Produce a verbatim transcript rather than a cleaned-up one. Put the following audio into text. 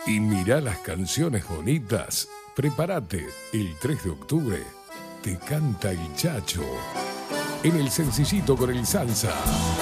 y mirá las canciones bonitas. Prepárate, el tres de octubre te canta el Chacho en el Sencillito con el Salsa.